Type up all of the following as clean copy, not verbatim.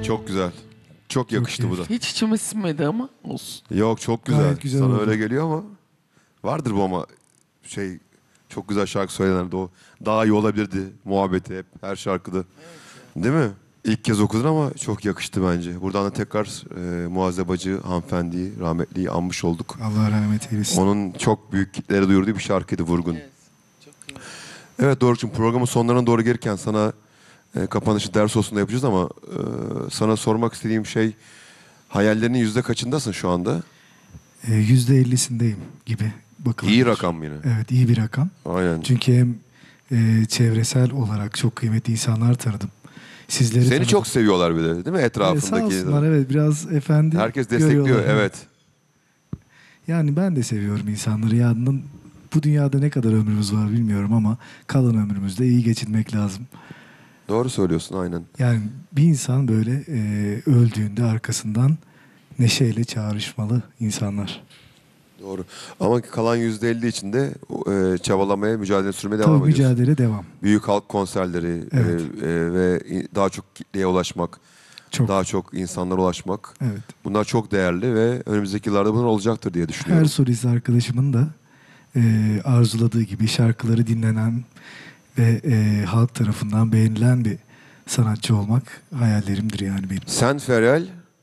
Çok güzel. Çok yakıştı bu da. Hiç içime sinmedi ama olsun. Yok çok güzel. Gayet güzel Sana oldu. öyle geliyor ama vardır bu ama çok güzel şarkı söylenirdi o. Daha iyi olabilirdi muhabbeti hep her şarkıda. Değil mi? İlk kez okudun ama çok yakıştı bence. Buradan da tekrar Muazzez Bacı hanımefendiyi, rahmetliyi anmış olduk. Allah rahmet eylesin. Onun çok büyük kitlere duyurduğu bir şarkıydı Vurgun. Evet. Çok iyi. Evet Doruk'cum, programın sonlarına doğru gelirken sana kapanışı ders olsun da yapacağız ama sana sormak istediğim şey, hayallerinin yüzde kaçındasın şu anda? %50'sindeyim gibi bakılabilir. İyi rakam yine. Evet, iyi bir rakam. Aynen. Çünkü hem çevresel olarak çok kıymetli insanlar tanıdım. Sizleri Seni tanıdım. çok seviyorlar bir de değil mi Evet, sağ etrafındaki? olsunlar, evet, biraz efendi Herkes destekliyor, görüyorlar. evet. Yani ben de seviyorum insanları. Yani bu dünyada ne kadar ömrümüz var bilmiyorum ama kalan ömrümüzde iyi geçirmek lazım. Doğru söylüyorsun aynen. Yani bir insan böyle öldüğünde arkasından neşeyle çağrışmalı insanlar. Doğru. Ama kalan %50 içinde çabalamaya, mücadele sürmeye Tabii devam ediyorsun. mücadele devam. Büyük halk konserleri Evet. ve daha çok kitleye ulaşmak, Çok. daha çok insanlara ulaşmak. Evet. Bunlar çok değerli ve önümüzdeki yıllarda bunlar olacaktır diye Her düşünüyorum. solist arkadaşımın da arzuladığı gibi şarkıları dinlenen ve halk tarafından beğenilen bir sanatçı olmak hayallerimdir yani benim. Sen Feryal,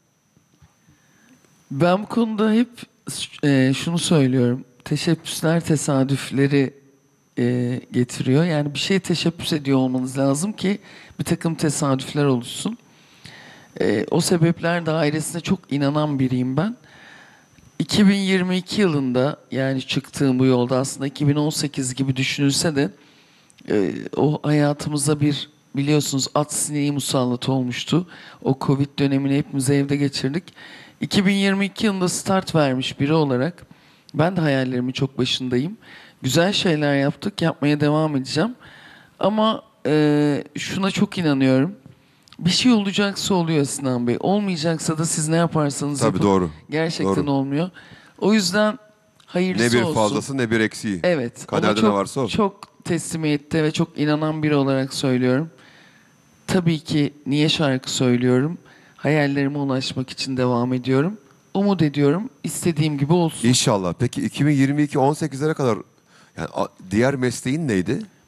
Ben bu konuda hep şunu söylüyorum. Teşebbüsler tesadüfleri getiriyor. Yani bir şeye teşebbüs ediyor olmanız lazım ki bir takım tesadüfler oluşsun. O sebepler dairesine çok inanan biriyim ben. 2022 yılında, yani çıktığım bu yolda, aslında 2018 gibi düşünülse de o hayatımıza bir, biliyorsunuz, at sineği musallat olmuştu. O Covid dönemini hepimiz evde geçirdik. 2022 yılında start vermiş biri olarak ben de hayallerimin çok başındayım. Güzel şeyler yaptık, yapmaya devam edeceğim. Ama şuna çok inanıyorum. Bir şey olacaksa oluyor Sinan Bey. Olmayacaksa da siz ne yaparsanız tabii yapın. doğru. Gerçekten Doğru. olmuyor. O yüzden hayırlısı Ne bir olsun. fazlası ne bir eksiği. Evet. Kaderde Ama çok, ne varsa o. çok teslimiyette ve çok inanan biri olarak söylüyorum. Tabii ki niye şarkı söylüyorum? Hayallerime ulaşmak için devam ediyorum. Umut ediyorum. İstediğim gibi olsun. İnşallah. Peki 2022 18'lere kadar yani diğer mesleğin neydi?